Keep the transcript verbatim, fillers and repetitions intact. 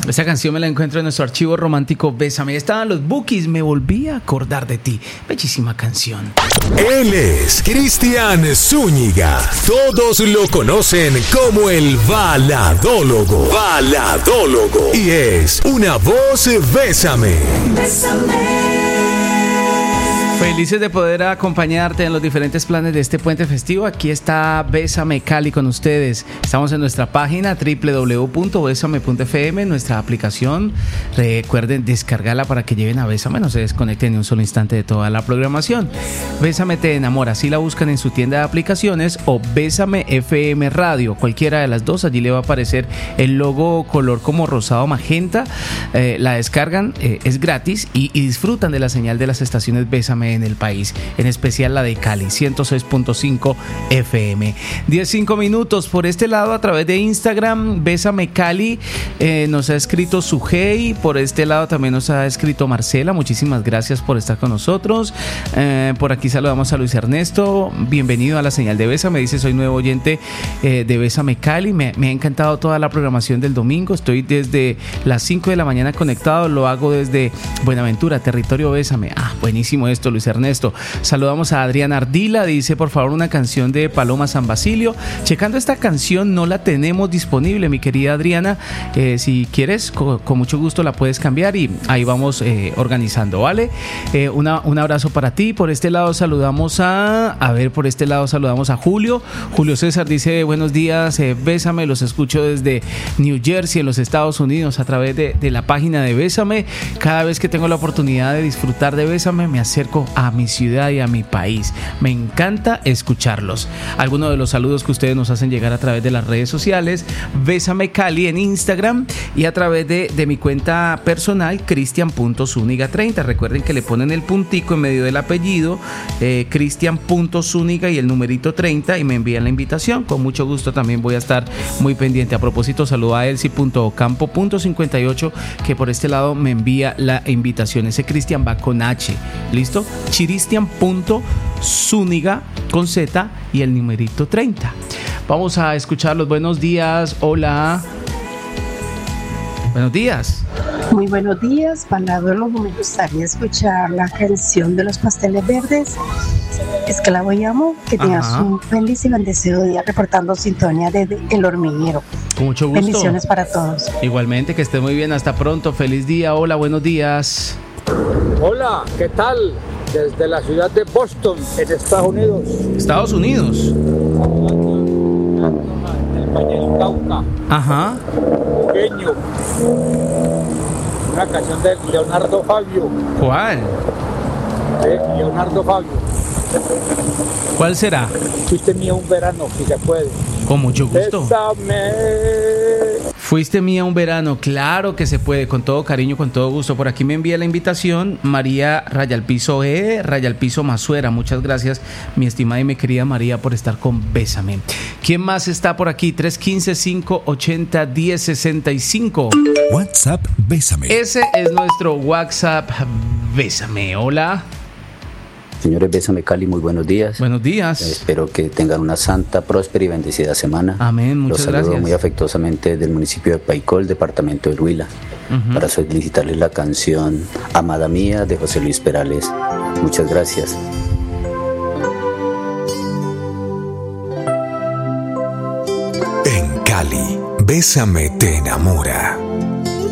Esta canción me la encuentro en nuestro archivo romántico Bésame. Estaban los Bukis, me volví a acordar de ti. Bellísima canción. Él es Cristian Zúñiga. Todos lo conocen como el baladólogo. Baladólogo. Y es una voz Bésame. Bésame. Felices de poder acompañarte en los diferentes planes de este puente festivo. Aquí está Bésame Cali con ustedes. Estamos en nuestra página doble u doble u doble u punto bésame punto efe eme, nuestra aplicación. Recuerden descargarla para que lleven a Bésame, no se desconecten ni un solo instante de toda la programación. Bésame te enamora, así la buscan en su tienda de aplicaciones, o Bésame F M Radio, cualquiera de las dos. Allí le va a aparecer el logo color como rosado magenta. Eh, la descargan, eh, es gratis y, y disfrutan de la señal de las estaciones Bésame en el país, en especial la de Cali, ciento seis punto cinco F M. diez cinco minutos por este lado a través de Instagram, Bésame Cali, eh, nos ha escrito Sujei, por este lado también nos ha escrito Marcela, muchísimas gracias por estar con nosotros. Eh, por aquí saludamos a Luis Ernesto, bienvenido a la señal de Bésame, dice soy nuevo oyente eh, de Bésame Cali, me, me ha encantado toda la programación del domingo, estoy desde las cinco de la mañana conectado, lo hago desde Buenaventura, territorio Bésame. Ah, buenísimo esto, Luis Ernesto. Saludamos a Adrián Ardila, dice por favor una canción de Paloma San Basilio. Checando esta canción, no la tenemos disponible, mi querida Adriana. Eh, si quieres, con, con mucho gusto la puedes cambiar y ahí vamos eh, organizando, ¿vale? Eh, una, un abrazo para ti. Por este lado saludamos a, a ver, por este lado saludamos a Julio. Julio César dice buenos días, eh, Bésame, los escucho desde New Jersey, en los Estados Unidos, a través de, de la página de Bésame. Cada vez que tengo la oportunidad de disfrutar de Bésame, me acerco a mi ciudad y a mi país. Me encanta escucharlos. Algunos de los saludos que ustedes nos hacen llegar a través de las redes sociales, Bésame Cali en Instagram y a través de, de mi cuenta personal, cristian punto zúñiga treinta. Recuerden que le ponen el puntico en medio del apellido, eh, cristian punto zúñiga y el numerito treinta y me envían la invitación. Con mucho gusto también voy a estar muy pendiente. A propósito, saludo a elsi punto ocampo punto cincuenta y ocho que por este lado me envía la invitación. Ese Cristian va con H. ¿Listo? Cristian punto zúñiga con Z y el numerito treinta. Vamos a escuchar los buenos días. Hola. Buenos días. Muy buenos días, baladólogo. Me gustaría escuchar la canción de los Pasteles Verdes, Esclavo y Amo. Que tengas Ajá. un feliz y bendecido día reportando sintonía desde El Hormiguero. Con mucho gusto. Bendiciones para todos. Igualmente, que esté muy bien. Hasta pronto. Feliz día. Hola, buenos días. Hola, ¿qué tal? Desde la ciudad de Boston, en Estados Unidos. Estados Unidos. El Valle del Cauca. Ajá. Pequeño. Una canción de Leonardo Fabio. ¿Cuál? De Leonardo Fabio. ¿Cuál será? Fuiste mía un verano, si se puede. Con mucho gusto. Bésame. Fuiste mía un verano, claro que se puede, con todo cariño, con todo gusto. Por aquí me envía la invitación María Rayalpiso E, Rayalpiso Masuera. Muchas gracias, mi estimada y mi querida María, por estar con Bésame. ¿Quién más está por aquí? tres uno cinco, cinco ocho cero, uno cero seis cinco. WhatsApp Bésame. Ese es nuestro WhatsApp Bésame. Hola. Señores, Bésame Cali, muy buenos días. Buenos días. Eh, espero que tengan una santa, próspera y bendecida semana. Amén, muchas Los saludo gracias. muy afectuosamente del municipio de Paicol, departamento del Huila, uh-huh. para solicitarles la canción Amada Mía de José Luis Perales. Muchas gracias. En Cali, Bésame te enamora.